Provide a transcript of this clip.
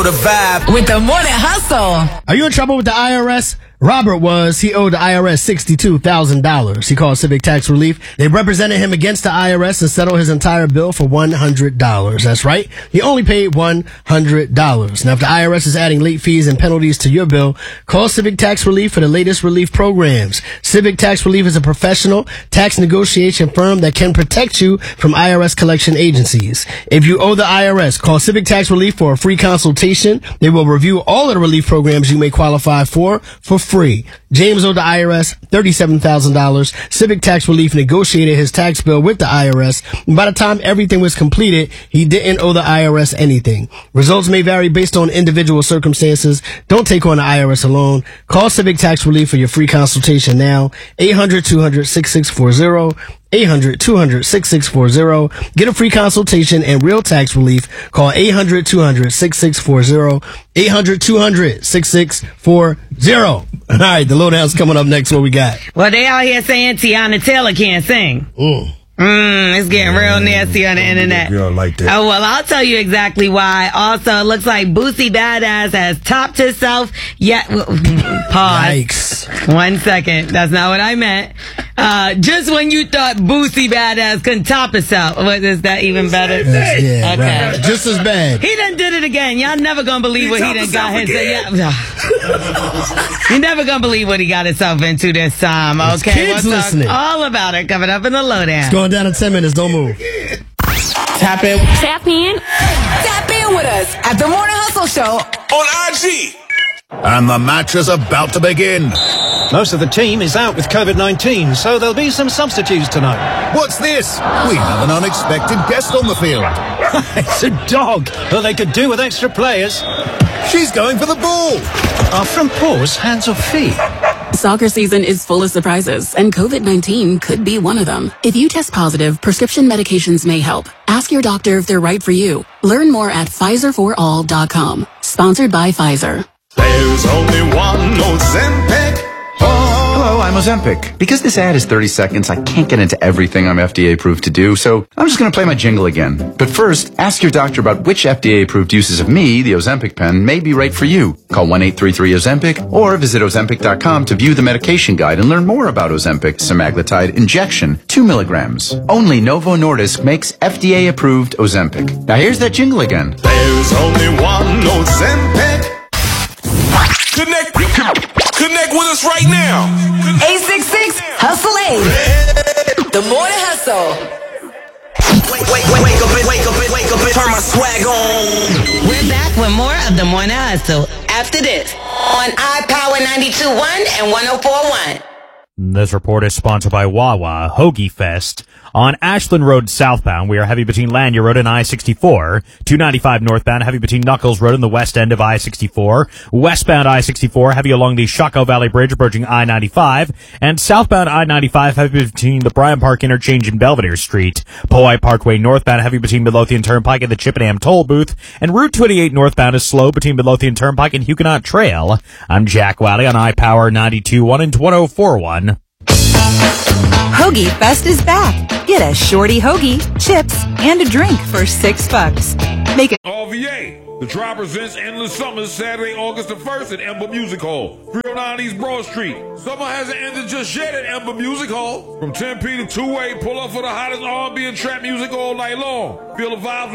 The vibe with the Morning Hustle. Are you in trouble with the IRS? Robert was. He owed the IRS $62,000. He called Civic Tax Relief. They represented him against the IRS and settled his entire bill for $100. That's right. He only paid $100. Now, if the IRS is adding late fees and penalties to your bill, call Civic Tax Relief for the latest relief programs. Civic Tax Relief is a professional tax negotiation firm that can protect you from IRS collection agencies. If you owe the IRS, call Civic Tax Relief for a free consultation. They will review all of the relief programs you may qualify for free. James owed the IRS $37,000. Civic Tax Relief negotiated his tax bill with the IRS. And by the time everything was completed, he didn't owe the IRS anything. Results may vary based on individual circumstances. Don't take on the IRS alone. Call Civic Tax Relief for your free consultation now. 800-200-6640. 800-200-6640. Get a free consultation and real tax relief. Call 800-200-6640. 800-200-6640. All right, the lowdown's coming up next. What we got? Well, they out here saying Tiana Taylor can't sing. It's getting real nasty on the internet. You don't like that. Oh, well, I'll tell you exactly why. Also, it looks like Boosie Badass has topped himself. Pause. Yikes. 1 second. That's not what I meant. Just when you thought Boosie Badass couldn't top himself. What, is that even better? Yeah, Okay. right. Just as bad. He done did it again. Y'all never gonna believe what he done got himself. You're never gonna believe what he got himself into this time. Okay, kids listening. All about it coming up in the lowdown. It's going down in 10 minutes. Don't move. Tap in. Tap in. Tap in with us at the Morning Hustle Show on IG. And the match is about to begin. Most of the team is out with COVID-19, so there'll be some substitutes tonight. What's this? We have an unexpected guest on the field. It's a dog. Well, they could do with extra players. She's going for the ball. Are front paws hands or feet? Soccer season is full of surprises, and COVID-19 could be one of them. If you test positive, prescription medications may help. Ask your doctor if they're right for you. Learn more at PfizerForAll.com. Sponsored by Pfizer. There's only one Ozempic. Hello, I'm Ozempic. Because this ad is 30 seconds, I can't get into everything I'm FDA approved to do, so I'm just going to play my jingle again. But first, ask your doctor about which FDA approved uses of me, the Ozempic pen, may be right for you. Call 1-833-OZEMPIC or visit Ozempic.com to view the medication guide and learn more about Ozempic semaglutide injection, 2 milligrams. Only Novo Nordisk makes FDA approved Ozempic. Now here's that jingle again. There's only one Ozempic. Connect with us right now. 866 Hustle 8. The Morning Hustle. Wake up, turn my swag on. We're back with more of the Morning Hustle after this on iPower 92.1 and 104.1. This report is sponsored by Wawa Hoagie Fest. On Ashland Road southbound, we are heavy between Lanier Road and I-64. 295 northbound, heavy between Knuckles Road and the west end of I-64. Westbound I-64, heavy along the Shockoe Valley Bridge approaching I-95. And southbound I-95, heavy between the Bryan Park Interchange and Belvedere Street. Powhite Parkway northbound, heavy between Midlothian Turnpike and the Chippenham Toll Booth. And Route 28 northbound is slow between Midlothian Turnpike and Huguenot Trail. I'm Jack Wally on iPower 92.1 and 104.1. Hoagie Fest is back. Get a shorty hoagie, chips, and a drink for $6. Make it RVA. The Tribe presents Endless Summers Saturday, August the 1st at Ember Music Hall, 309 East Broad Street. Summer hasn't ended just yet at Ember Music Hall. From 10 p to 2 a, pull up for the hottest R&B and trap music all night long. Feel the vibes